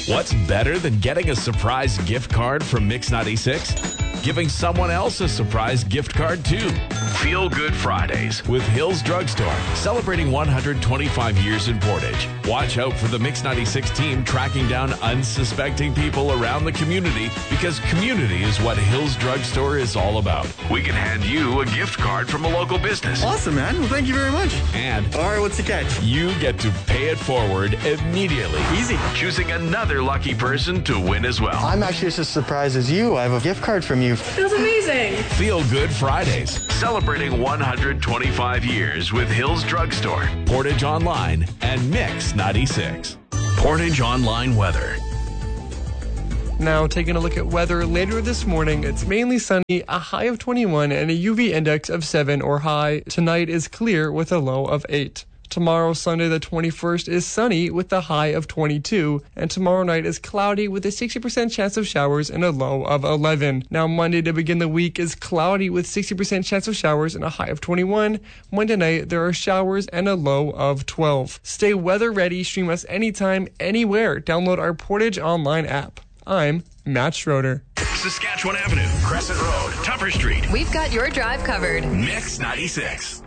What's better than getting a surprise gift card from Mix 96? Giving someone else a surprise gift card too. Feel Good Fridays with Hills Drugstore, celebrating 125 years in Portage. Watch out for the Mix 96 team tracking down unsuspecting people around the community, because community is what Hills Drugstore is all about. We can hand you a gift card from a local business. Awesome, man. Well, thank you very much. And all right, what's the catch? You get to pay it forward immediately. Easy. Choosing another lucky person to win as well. I'm actually just as surprised as you. I have a gift card from you. Feels amazing. Feel Good Fridays, celebrating 125 years with Hills Drugstore, Portage Online, and Mix 96. Portage Online weather. Now, taking a look at weather later this morning, it's mainly sunny, a high of 21 and a UV index of 7 or high. Tonight is clear with a low of 8. Tomorrow, Sunday the 21st, is sunny with a high of 22, and tomorrow night is cloudy with a 60% chance of showers and a low of 11. Now, Monday to begin the week is cloudy with 60% chance of showers and a high of 21. Monday night, there are showers and a low of 12. Stay weather ready, stream us anytime, anywhere. Download our Portage Online app. I'm Matt Schroeder. Saskatchewan Avenue, Crescent Road, Tupper Street. We've got your drive covered. Mix 96.